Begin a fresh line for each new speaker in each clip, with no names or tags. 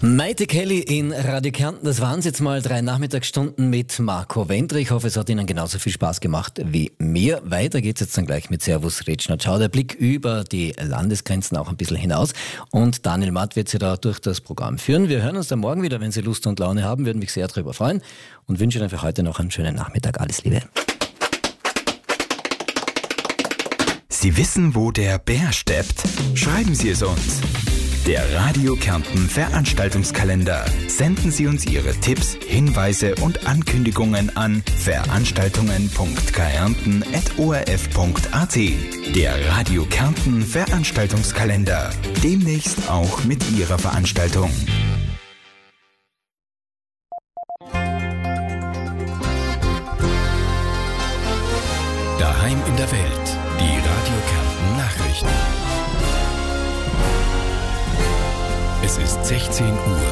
Maite Kelly in Radio Kärnten, das waren jetzt mal 3 Nachmittagsstunden mit Marco Wendry. Ich hoffe, es hat Ihnen genauso viel Spaß gemacht wie mir. Weiter geht's jetzt dann gleich mit Servus Retschner. Schau, der Blick über die Landesgrenzen auch ein bisschen hinaus. Und Daniel Matt wird Sie da durch das Programm führen. Wir hören uns dann morgen wieder, wenn Sie Lust und Laune haben. Würden mich sehr darüber freuen und wünsche Ihnen für heute noch einen schönen Nachmittag. Alles Liebe.
Sie wissen, wo der Bär steppt? Schreiben Sie es uns. Der Radio Kärnten Veranstaltungskalender. Senden Sie uns Ihre Tipps, Hinweise und Ankündigungen an veranstaltungen.kärnten@orf.at. Der Radio Kärnten Veranstaltungskalender. Demnächst auch mit Ihrer Veranstaltung.
Daheim in der Welt. Die Radio Kärnten Nachrichten. Es ist 16 Uhr.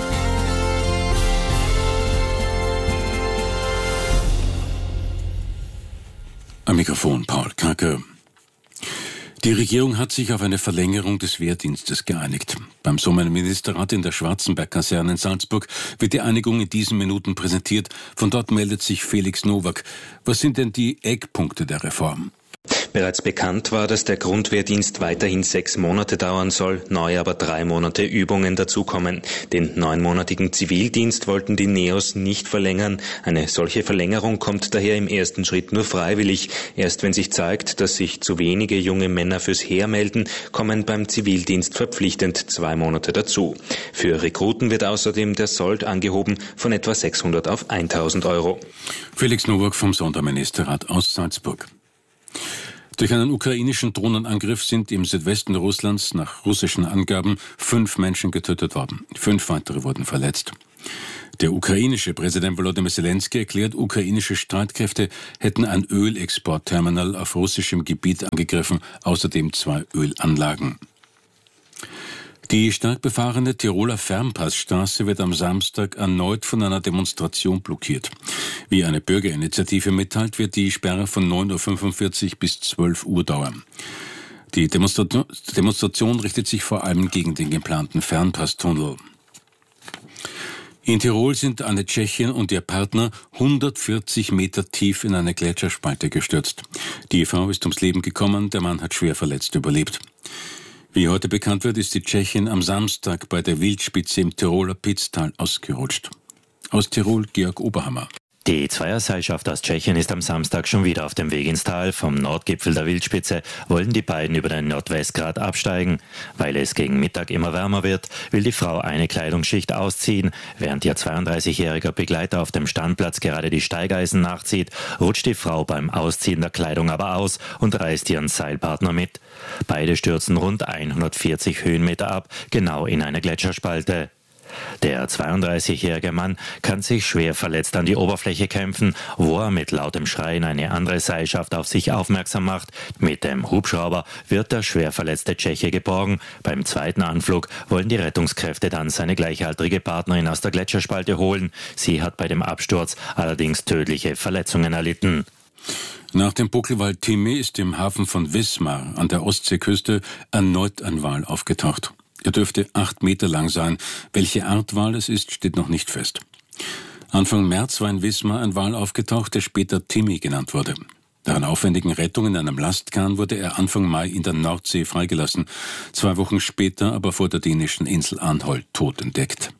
Am Mikrofon Paul Kacker. Die Regierung hat sich auf eine Verlängerung des Wehrdienstes geeinigt. Beim Sommerministerrat in der Schwarzenberg-Kaserne in Salzburg wird die Einigung in diesen Minuten präsentiert. Von dort meldet sich Felix Nowak. Was sind denn die Eckpunkte der Reform?
Bereits bekannt war, dass der Grundwehrdienst weiterhin 6 Monate dauern soll, neu aber 3 Monate Übungen dazukommen. Den 9-monatigen Zivildienst wollten die NEOS nicht verlängern. Eine solche Verlängerung kommt daher im ersten Schritt nur freiwillig. Erst wenn sich zeigt, dass sich zu wenige junge Männer fürs Heer melden, kommen beim Zivildienst verpflichtend 2 Monate dazu. Für Rekruten wird außerdem der Sold angehoben von etwa 600 auf 1.000 Euro.
Felix Nowak vom Sonderministerrat aus Salzburg. Durch einen ukrainischen Drohnenangriff sind im Südwesten Russlands nach russischen Angaben 5 Menschen getötet worden. 5 weitere wurden verletzt. Der ukrainische Präsident Volodymyr Zelensky erklärt, ukrainische Streitkräfte hätten ein Ölexportterminal auf russischem Gebiet angegriffen, außerdem 2 Ölanlagen. Die stark befahrene Tiroler Fernpassstraße wird am Samstag erneut von einer Demonstration blockiert. Wie eine Bürgerinitiative mitteilt, wird die Sperre von 9.45 Uhr bis 12 Uhr dauern. Die Demonstration richtet sich vor allem gegen den geplanten Fernpasstunnel. In Tirol sind eine Tschechin und ihr Partner 140 Meter tief in eine Gletscherspalte gestürzt. Die Frau ist ums Leben gekommen, der Mann hat schwer verletzt überlebt. Wie heute bekannt wird, ist die Tschechin am Samstag bei der Wildspitze im Tiroler Pitztal ausgerutscht. Aus Tirol Georg Oberhammer.
Die Zweierseilschaft aus Tschechien ist am Samstag schon wieder auf dem Weg ins Tal. Vom Nordgipfel der Wildspitze wollen die beiden über den Nordwestgrat absteigen. Weil es gegen Mittag immer wärmer wird, will die Frau eine Kleidungsschicht ausziehen. Während ihr 32-jähriger Begleiter auf dem Standplatz gerade die Steigeisen nachzieht, rutscht die Frau beim Ausziehen der Kleidung aber aus und reißt ihren Seilpartner mit. Beide stürzen rund 140 Höhenmeter ab, genau in eine Gletscherspalte. Der 32-jährige Mann kann sich schwer verletzt an die Oberfläche kämpfen, wo er mit lautem Schreien eine andere Seilschaft auf sich aufmerksam macht. Mit dem Hubschrauber wird der schwer verletzte Tscheche geborgen. Beim zweiten Anflug wollen die Rettungskräfte dann seine gleichaltrige Partnerin aus der Gletscherspalte holen. Sie hat bei dem Absturz allerdings tödliche Verletzungen erlitten.
Nach dem Buckelwal Timmy ist im Hafen von Wismar an der Ostseeküste erneut ein Wal aufgetaucht. Er dürfte 8 Meter lang sein. Welche Art Wal es ist, steht noch nicht fest. Anfang März war in Wismar ein Wal aufgetaucht, der später Timmy genannt wurde. Nach einer aufwendigen Rettung in einem Lastkahn wurde er Anfang Mai in der Nordsee freigelassen. 2 Wochen später aber vor der dänischen Insel Anholt tot entdeckt.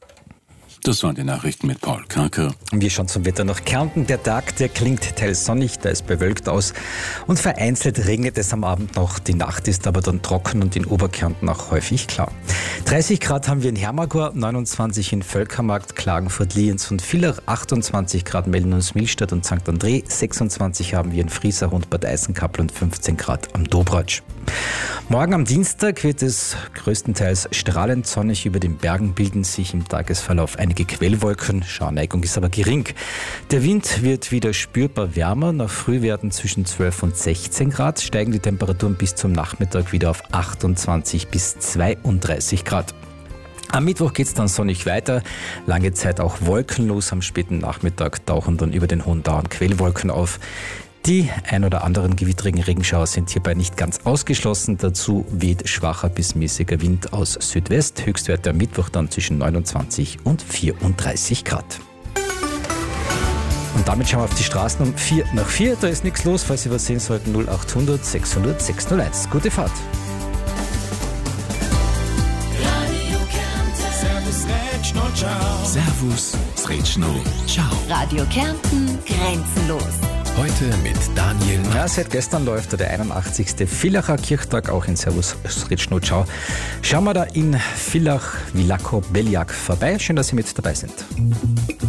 Das waren die Nachrichten mit Paul Kacker.
Wir schauen zum Wetter nach Kärnten. Der Tag, der klingt teils sonnig, da ist bewölkt aus und vereinzelt regnet es am Abend noch. Die Nacht ist aber dann trocken und in Oberkärnten auch häufig klar. 30 Grad haben wir in Hermagor, 29 in Völkermarkt, Klagenfurt, Lienz und Villach, 28 Grad melden uns Millstatt und St. André, 26 haben wir in Friesach und Bad Eisenkappel und 15 Grad am Dobratsch. Morgen am Dienstag wird es größtenteils strahlend sonnig. Über den Bergen bilden sich im Tagesverlauf einige Quellwolken. Schauerneigung ist aber gering. Der Wind wird wieder spürbar wärmer. Nach früh werden zwischen 12 und 16 Grad, steigen die Temperaturen bis zum Nachmittag wieder auf 28 bis 32 Grad. Am Mittwoch geht es dann sonnig weiter, lange Zeit auch wolkenlos. Am späten Nachmittag tauchen dann über den hohen Dauern Quellwolken auf. Die ein oder anderen gewittrigen Regenschauer sind hierbei nicht ganz ausgeschlossen. Dazu weht schwacher bis mäßiger Wind aus Südwest. Höchstwerte am Mittwoch dann zwischen 29 und 34 Grad. Und damit schauen wir auf die Straßen um 4:04. Da ist nichts los. Falls Sie was sehen sollten, 0800 600 601. Gute Fahrt.
Servus, Sretschno, ciao.
Radio Kärnten, grenzenlos.
Heute mit Daniel Matt.
Ja, seit gestern läuft der 81. Villacher Kirchtag, auch in Servus Sretschno, ciao. Schauen wir da in Villach, Villako, Beljak vorbei. Schön, dass Sie mit dabei sind.